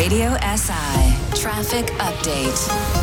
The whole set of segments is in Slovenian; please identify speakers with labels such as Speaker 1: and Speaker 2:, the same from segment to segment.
Speaker 1: Radio SI Traffic Update.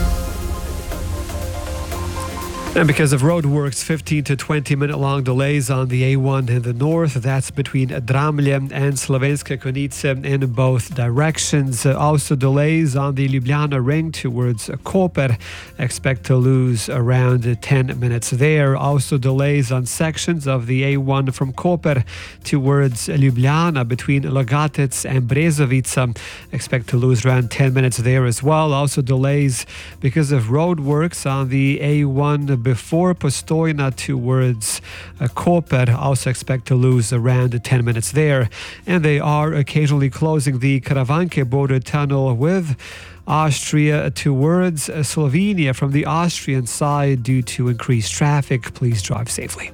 Speaker 2: And because of roadworks, 15 to 20 minute long delays on the A1 in the north. That's between Dramlje and Slovenske Konjice in both directions. Also delays on the Ljubljana ring towards Koper. Expect to lose around 10 minutes there. Also delays on sections of the A1 from Koper towards Ljubljana between Logatec and Brezovica. Expect to lose around 10 minutes there as well. Also delays because of roadworks on the A1 before Postojna towards Koper. Also expect to lose around 10 minutes there. And they are occasionally closing the Karavanke border tunnel with Austria towards Slovenia from the Austrian side due to increased traffic. Please drive safely.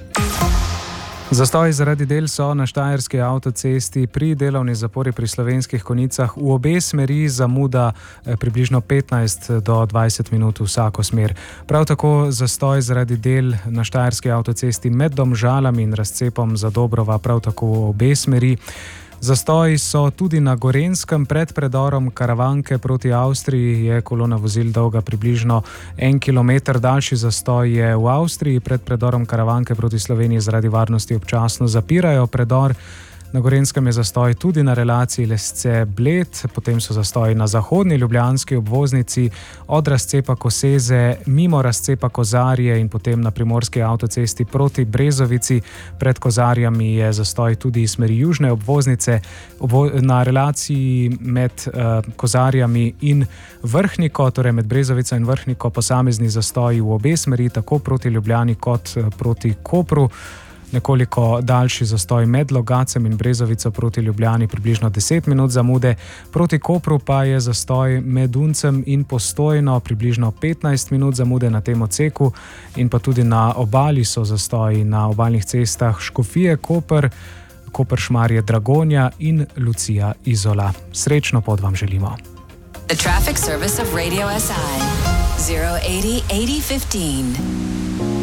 Speaker 3: Zastoji zaradi del so na štajerski avtocesti pri delovni zapori pri Slovenskih Konjicah v obe smeri, zamuda približno 15 do 20 minut vsako smer. Prav tako zastoj zaradi del na štajerski avtocesti med Domžalami in razcepom Zadobrova, prav tako v obe smeri. Zastoji so tudi na Gorenjskem pred predorom Karavanke proti Avstriji, je kolona vozil dolga približno 1 kilometer. Daljši zastoj je v Avstriji pred predorom Karavanke proti Sloveniji zaradi varnosti občasno zapirajo predor. Na Gorenjskem je zastoj tudi na relaciji Lesce-Bled, potem so zastoji na zahodni ljubljanski obvoznici od razcepa Koseze mimo razcepa Kozarje in potem na primorski avtocesti proti Brezovici. Pred Kozarjami je zastoj tudi iz smeri južne obvoznice. Na relaciji med Kozarjami in Vrhniko, torej med Brezovico in Vrhniko, posamezni zastoji v obe smeri, tako proti Ljubljani kot proti Kopru. Nekoliko daljši zastoj med Logacem in Brezovico proti Ljubljani, približno 10 minut zamude. Proti Kopru pa je zastoj med Uncem in Postojno, približno 15 minut zamude na tem odseku. In pa tudi na obali so zastoji na obalnih cestah Škofije, Koper, Koper-Šmarje, Dragonja in Lucija Izola. Srečno pot vam želimo.
Speaker 1: The traffic service of Radio SI 080 8015.